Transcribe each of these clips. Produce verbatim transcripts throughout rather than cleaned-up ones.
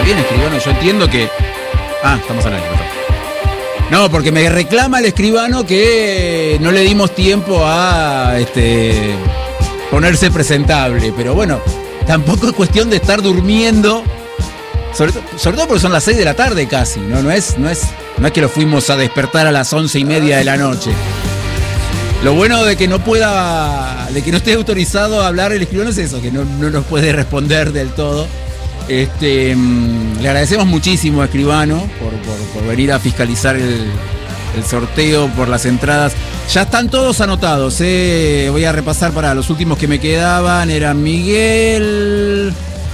bien, escribano, yo entiendo que... Ah, estamos al aire, perdón. No, porque me reclama el escribano que no le dimos tiempo a este, ponerse presentable. Pero bueno, tampoco es cuestión de estar durmiendo. Sobre, to- sobre todo porque son las seis de la tarde casi. No, no, es, no, es, no es que lo fuimos a despertar a las once y media de la noche. Lo bueno de que no pueda, de que no esté autorizado a hablar el escribano es eso, que no, no nos puede responder del todo. Este, mm, le agradecemos muchísimo a Escribano por, por, por venir a fiscalizar el, el sorteo por las entradas. Ya están todos anotados, ¿eh? Voy a repasar para los últimos que me quedaban. Eran Miguel,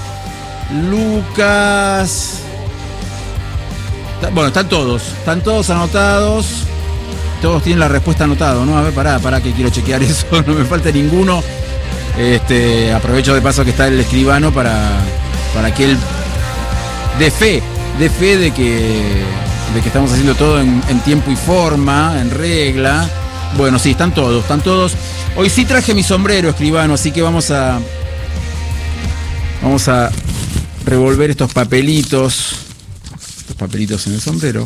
Lucas. Bueno, están todos, están todos anotados. Todos tienen la respuesta anotada, ¿no? A ver, pará, pará que quiero chequear eso, no me falta ninguno. Este, aprovecho de paso que está el escribano para, para que él dé fe, dé fe de que, de que estamos haciendo todo en, en tiempo y forma, en regla. Bueno, sí, están todos, están todos. Hoy sí traje mi sombrero, escribano, así que vamos a vamos a revolver estos papelitos, estos papelitos en el sombrero.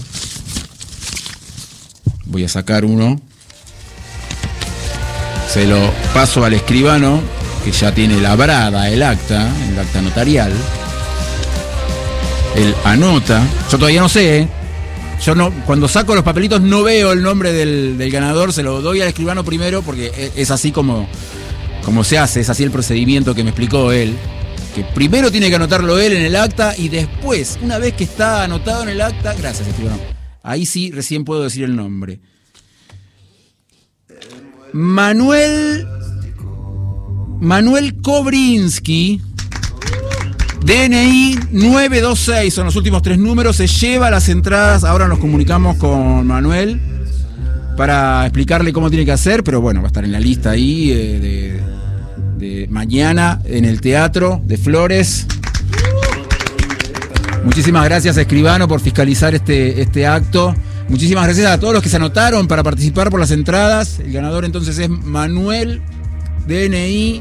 Voy a sacar uno. Se lo paso al escribano, que ya tiene labrada el acta, el acta notarial. Él anota. Yo todavía no sé, ¿eh? Yo no, cuando saco los papelitos no veo el nombre del, del ganador, se lo doy al escribano primero porque es así como, como se hace, es así el procedimiento que me explicó él. Que primero tiene que anotarlo él en el acta y después, una vez que está anotado en el acta, gracias escribano, ahí sí recién puedo decir el nombre. Manuel Manuel Kobrinski, D N I nueve dos seis, son los últimos tres números, se lleva las entradas. Ahora nos comunicamos con Manuel para explicarle cómo tiene que hacer, pero bueno, va a estar en la lista ahí eh, de, de mañana en el Teatro de Flores. Muchísimas gracias, escribano, por fiscalizar este, este acto. Muchísimas gracias a todos los que se anotaron para participar por las entradas. El ganador entonces es Manuel, D N I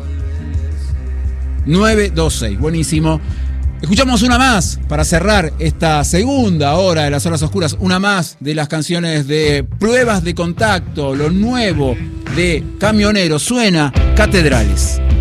nueve dos seis. Buenísimo. Escuchamos una más para cerrar esta segunda hora de las horas oscuras. Una más de las canciones de Pruebas de Contacto, lo nuevo de Camionero. Suena Catedrales.